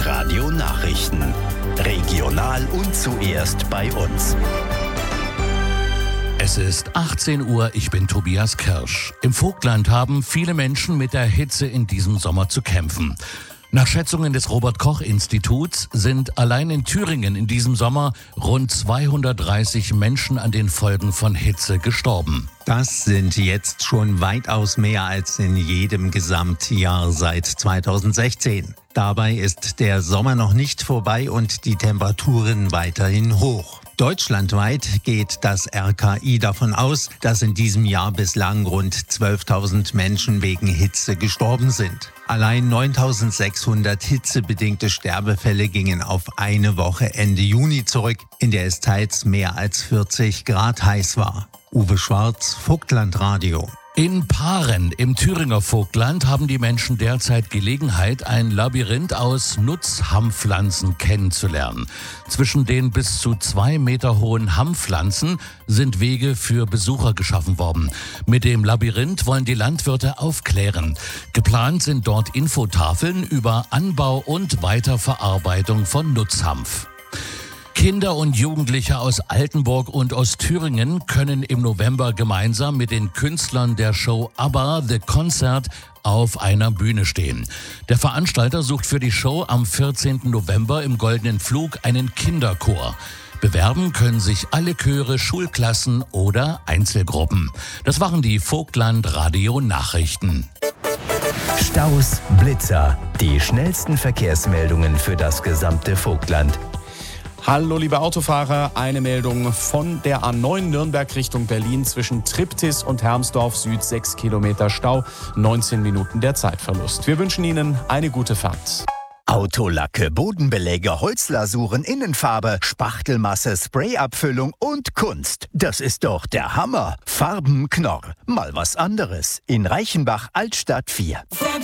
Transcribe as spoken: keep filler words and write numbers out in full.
Radio Nachrichten. Regional und zuerst bei uns. Es ist achtzehn Uhr, ich bin Tobias Kirsch. Im Vogtland haben viele Menschen mit der Hitze in diesem Sommer zu kämpfen. Nach Schätzungen des Robert-Koch-Instituts sind allein in Thüringen in diesem Sommer rund zweihundertdreißig Menschen an den Folgen von Hitze gestorben. Das sind jetzt schon weitaus mehr als in jedem Gesamtjahr seit zweitausendsechzehn. Dabei ist der Sommer noch nicht vorbei und die Temperaturen weiterhin hoch. Deutschlandweit geht das R K I davon aus, dass in diesem Jahr bislang rund zwölftausend Menschen wegen Hitze gestorben sind. Allein neuntausendsechshundert hitzebedingte Sterbefälle gingen auf eine Woche Ende Juni zurück, in der es teils mehr als vierzig Grad heiß war. Uwe Schwarz, Vogtlandradio. In Paaren im Thüringer Vogtland haben die Menschen derzeit Gelegenheit, ein Labyrinth aus Nutzhammpflanzen kennenzulernen. Zwischen den bis zu zwei Meter hohen Hammpflanzen sind Wege für Besucher geschaffen worden. Mit dem Labyrinth wollen die Landwirte aufklären. Geplant sind dort Infotafeln über Anbau und Weiterverarbeitung von Nutzhanf. Kinder und Jugendliche aus Altenburg und Ostthüringen können im November gemeinsam mit den Künstlern der Show ABBA The Concert auf einer Bühne stehen. Der Veranstalter sucht für die Show am vierzehnten November im Goldenen Flug einen Kinderchor. Bewerben können sich alle Chöre, Schulklassen oder Einzelgruppen. Das waren die Vogtland-Radio-Nachrichten. Staus, Blitzer, die schnellsten Verkehrsmeldungen für das gesamte Vogtland. Hallo liebe Autofahrer, eine Meldung von der A neun Nürnberg Richtung Berlin zwischen Triptis und Hermsdorf Süd, sechs Kilometer Stau, neunzehn Minuten der Zeitverlust. Wir wünschen Ihnen eine gute Fahrt. Autolacke, Bodenbeläge, Holzlasuren, Innenfarbe, Spachtelmasse, Sprayabfüllung und Kunst. Das ist doch der Hammer. Farbenknorr. Mal was anderes. In Reichenbach, Altstadt vier.